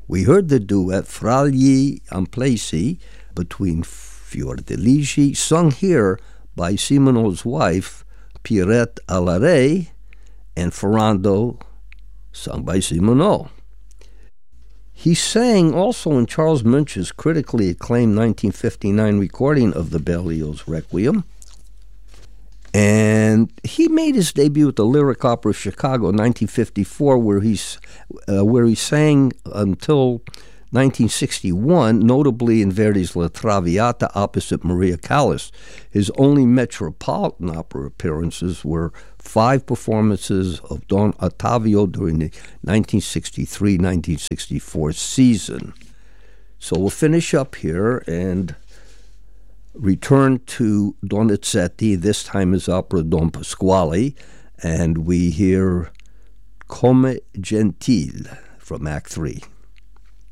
We heard the duet Fragli Amplesi between Fiordiligi, sung here by Simoneau's wife, Pierrette Allaray, and Ferrando, sung by Simoneau. He sang also in Charles Minch's critically acclaimed 1959 recording of the Berlioz Requiem. And he made his debut at the Lyric Opera of Chicago in 1954, where he sang until 1961, notably in Verdi's La Traviata opposite Maria Callas. His only Metropolitan Opera appearances were 5 performances of Don Ottavio during the 1963-1964 season. So we'll finish up here and return to Donizetti. This time is opera Don Pasquale, and we hear Come Gentile from Act 3.